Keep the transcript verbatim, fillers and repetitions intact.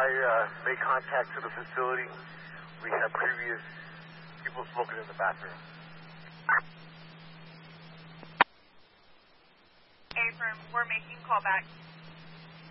uh, made contact to the facility. We had previous people smoking in the bathroom. Affirm, we're making callback.